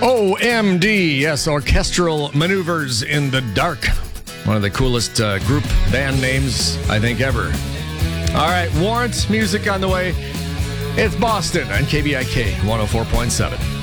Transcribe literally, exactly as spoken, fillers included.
O M D, yes, Orchestral Maneuvers in the Dark. One of the coolest uh, group band names, I think, ever. All right, Warrant music on the way. It's Boston on K B I K one oh four point seven.